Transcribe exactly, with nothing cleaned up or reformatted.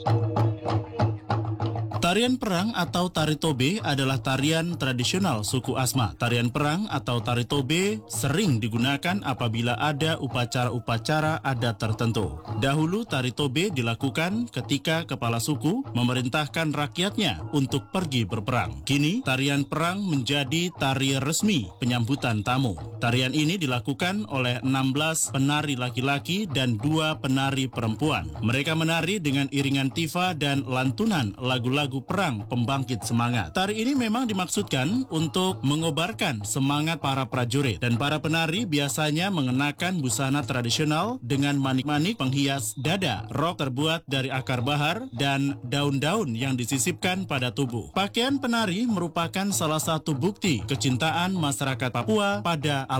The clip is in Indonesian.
Tarian perang atau tari tobe adalah tarian tradisional suku Asma. Tarian perang atau tari tobe sering digunakan apabila ada upacara-upacara adat tertentu. Dahulu tari tobe dilakukan ketika kepala suku memerintahkan rakyatnya untuk pergi berperang. Kini tarian perang menjadi tari resmi penyambutan tamu. Tarian ini dilakukan oleh enam belas penari laki-laki dan dua penari perempuan. Mereka menari dengan iringan tifa dan lantunan lagu-lagu perang pembangkit semangat. Tari ini memang dimaksudkan untuk mengobarkan semangat para prajurit, dan para penari biasanya mengenakan busana tradisional dengan manik-manik penghias dada, rok terbuat dari akar bahar, dan daun-daun yang disisipkan pada tubuh. Pakaian penari merupakan salah satu bukti kecintaan masyarakat Papua pada